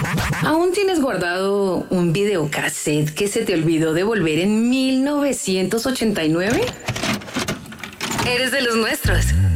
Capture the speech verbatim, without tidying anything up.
¿Aún tienes guardado un videocassette que se te olvidó devolver en mil novecientos ochenta y nueve? Eres de los nuestros.